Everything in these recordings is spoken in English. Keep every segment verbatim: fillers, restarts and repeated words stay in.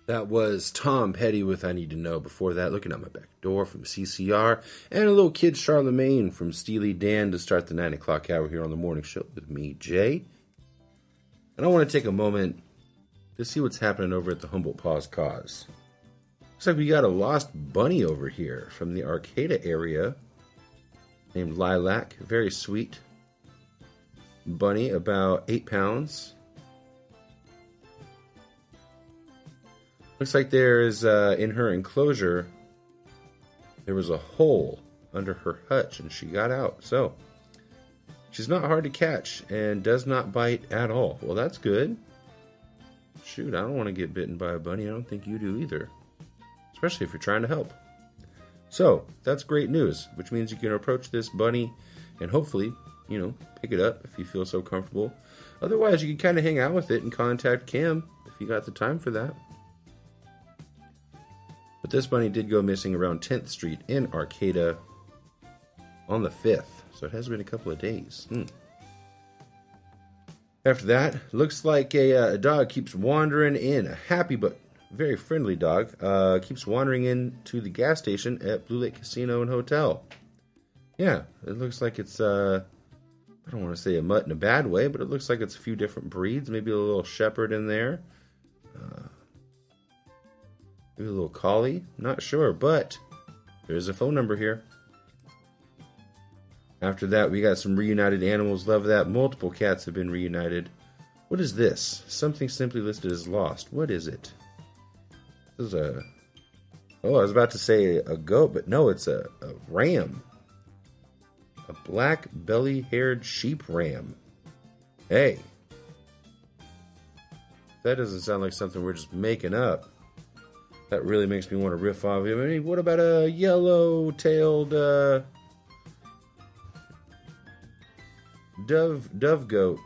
That was Tom Petty with I Need to Know. Before that, Looking Out My Back Door from C C R. And a little kid Charlemagne from Steely Dan to start the nine o'clock hour here on the morning show with me, Jay. And I want to take a moment to see what's happening over at the Humboldt Paws Cause. Looks like we got a lost bunny over here from the Arcata area named Lilac. Very sweet bunny, about eight pounds. Looks like there's, uh, in her enclosure, there was a hole under her hutch and she got out. So, she's not hard to catch and does not bite at all. Well, that's good. Shoot, I don't want to get bitten by a bunny. I don't think you do either. Especially if you're trying to help. So, that's great news, which means you can approach this bunny and hopefully, you know, pick it up if you feel so comfortable. Otherwise, you can kind of hang out with it and contact Cam if you got the time for that. But this bunny did go missing around tenth Street in Arcata on the fifth. So it has been a couple of days. Hmm. After that, looks like a, uh, a dog keeps wandering in. A happy but very friendly dog. Uh, keeps wandering into the gas station at Blue Lake Casino and Hotel. Yeah, it looks like it's, uh, I don't want to say a mutt in a bad way, but it looks like it's a few different breeds. Maybe a little shepherd in there. Uh, Maybe a little collie? Not sure, but there's a phone number here. After that, we got some reunited animals. Love that. Multiple cats have been reunited. What is this? Something simply listed as lost. What is it? This is a... Oh, I was about to say a goat, but no, it's a, a ram. A black belly-haired sheep ram. Hey. That doesn't sound like something we're just making up. That really makes me want to riff off him. I mean, what about a yellow-tailed uh, dove dove goat?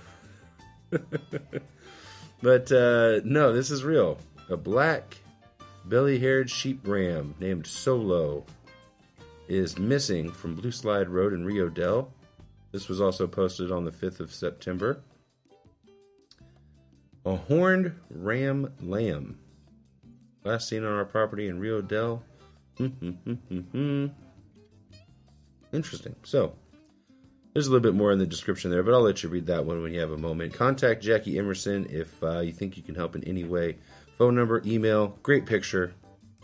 But uh, no, this is real. A black belly-haired sheep ram named Solo is missing from Blue Slide Road in Rio Del. This was also posted on the fifth of September. A horned ram lamb. Last seen on our property in Rio Del. Interesting. So, there's a little bit more in the description there, but I'll let you read that one when you have a moment. Contact Jackie Emerson if uh, you think you can help in any way. Phone number, email, great picture.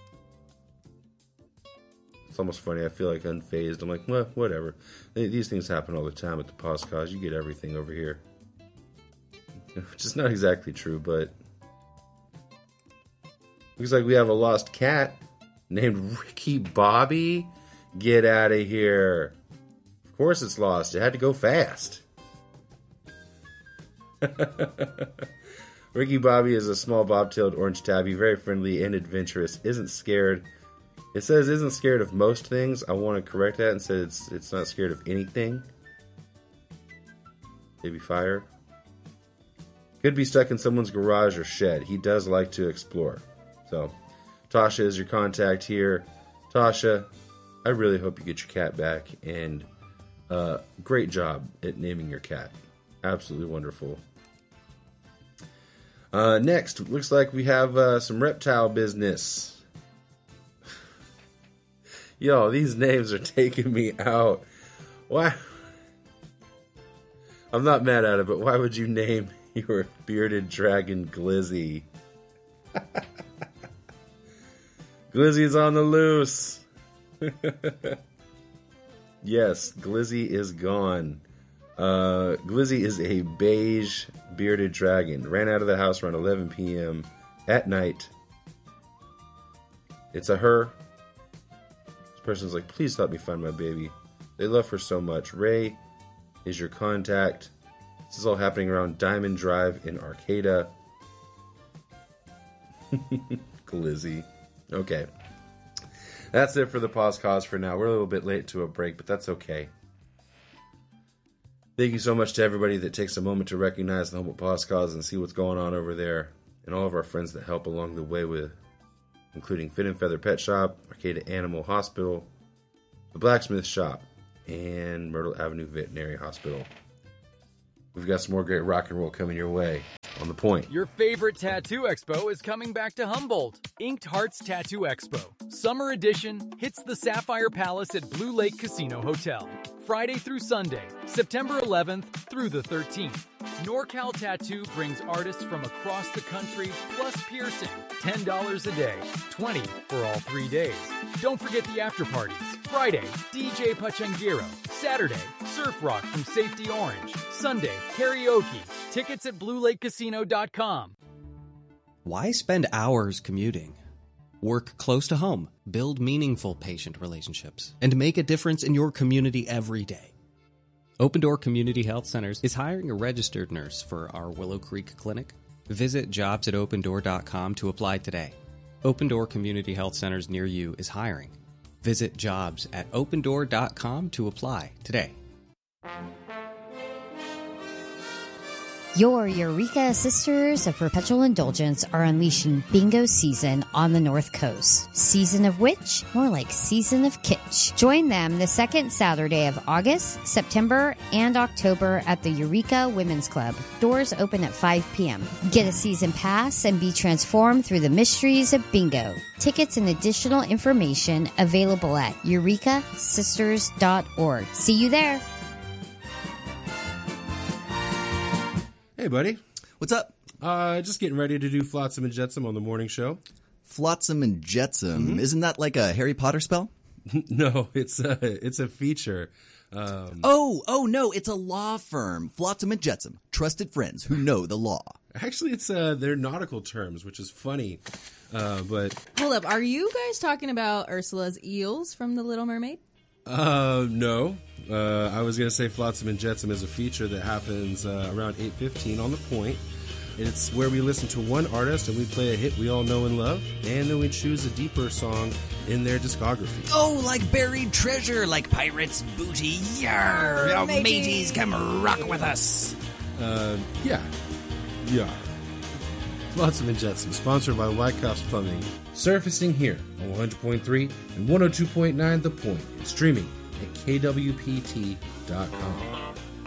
It's almost funny. I feel like unfazed. I'm like, well, whatever. These things happen all the time at the Paws Cause. You get everything over here. Which is not exactly true, but... Looks like we have a lost cat named Ricky Bobby. Get out of here. Of course it's lost. It had to go fast. Ricky Bobby is a small bobtailed orange tabby. Very friendly and adventurous. Isn't scared. It says isn't scared of most things. I want to correct that and say it's, it's not scared of anything. Maybe fire. Could be stuck in someone's garage or shed. He does like to explore. So, Tasha is your contact here. Tasha, I really hope you get your cat back. And uh, great job at naming your cat. Absolutely wonderful. Uh, next, looks like we have uh, some reptile business. Yo, these names are taking me out. Why? I'm not mad at it, but why would you name your bearded dragon Glizzy? Glizzy's on the loose. Yes, Glizzy is gone. Uh, Glizzy is a beige bearded dragon. Ran out of the house around eleven p.m. at night. It's a her. This person's like, please help me find my baby. They love her so much. Ray is your contact. This is all happening around Diamond Drive in Arcata. Glizzy. Okay. That's it for the Paws Cause for now. We're a little bit late to a break, but that's okay. Thank you so much to everybody that takes a moment to recognize the Humboldt Paws Cause and see what's going on over there. And all of our friends that help along the way with, including Fit and Feather Pet Shop, Arcata Animal Hospital, the Blacksmith Shop, and Myrtle Avenue Veterinary Hospital. We've got some more great rock and roll coming your way on the point. Your favorite tattoo expo is coming back to Humboldt. Inked Hearts Tattoo Expo. Summer edition hits the Sapphire Palace at Blue Lake Casino Hotel. Friday through Sunday, September eleventh through the thirteenth. NorCal Tattoo brings artists from across the country, plus piercing. ten dollars a day, twenty dollars for all three days. Don't forget the after parties. Friday, D J Pachangiro. Saturday, Surf Rock from Safety Orange. Sunday, karaoke. Tickets at blue lake casino dot com. Why spend hours commuting? Work close to home, build meaningful patient relationships, and make a difference in your community every day. Open Door Community Health Centers is hiring a registered nurse for our Willow Creek Clinic. Visit jobs at open door dot com to apply today. Open Door Community Health Centers near you is hiring. Visit jobs at open door dot com to apply today. Your Eureka Sisters of Perpetual Indulgence are unleashing bingo season on the North Coast. Season of Witch? More like Season of Kitsch. Join them the second Saturday of August, September, and October at the Eureka Women's Club. Doors open at five p.m. Get a season pass and be transformed through the mysteries of bingo. Tickets and additional information available at eureka sisters dot org. See you there. Hey, buddy. What's up? Uh, just getting ready to do Flotsam and Jetsam on the morning show. Flotsam and Jetsam. Mm-hmm. Isn't that like a Harry Potter spell? No, it's a, it's a feature. Um, oh, oh no, it's a law firm. Flotsam and Jetsam. Trusted friends who know the law. Actually, it's uh, they're nautical terms, which is funny. Uh, but Hold up. Are you guys talking about Ursula's eels from The Little Mermaid? Uh, no. Uh, I was going to say Flotsam and Jetsam is a feature that happens uh, around eight fifteen on The Point. It's where we listen to one artist and we play a hit we all know and love, and then we choose a deeper song in their discography. Oh, like buried treasure, like pirates' booty. Yarr! Oh, mateys, come rock with us. Uh, yeah. Yeah. Flotsam and Jetsam, sponsored by Whitecaps Plumbing. Surfacing here on one hundred point three and one oh two point nine The Point, and streaming at K W P T dot com.